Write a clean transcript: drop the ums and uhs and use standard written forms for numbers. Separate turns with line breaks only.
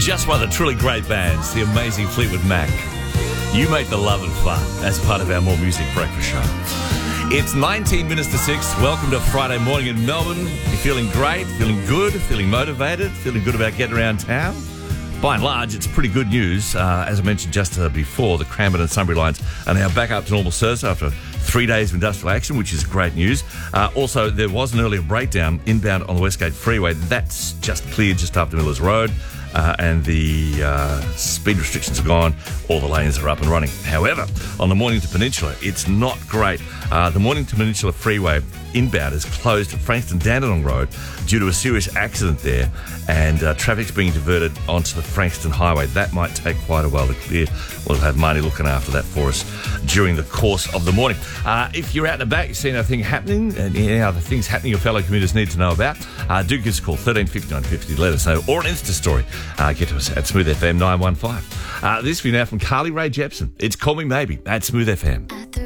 Just one of the truly great bands, the amazing Fleetwood Mac. You make the love and fun as part of our More Music Breakfast Show. It's 19 minutes to 6. Welcome to Friday morning in Melbourne. You're feeling great, feeling good, feeling motivated, feeling good about getting around town. By and large, it's pretty good news. As I mentioned just before, the Cranbourne and Sunbury lines are now back up to normal service after 3 days of industrial action, which is great news. Also, there was an earlier breakdown inbound on the Westgate Freeway. That's just cleared just after Millers Road. And the speed restrictions are gone. All the lanes are up and running. However, on the Mornington Peninsula, it's not great. The Mornington Peninsula Freeway inbound is closed at Frankston-Dandenong Road due to a serious accident there, and traffic's being diverted onto the Frankston Highway. That might take quite a while to clear. We'll have Marnie looking after that for us during the course of the morning. If you're out and about, you see anything happening, and any other things happening your fellow commuters need to know about, do give us a call, 1350 950, let us know, or an Insta story. Get to us at Smooth FM 915. This will be now from Carly Rae Jepsen. It's Call Me Maybe at Smooth FM.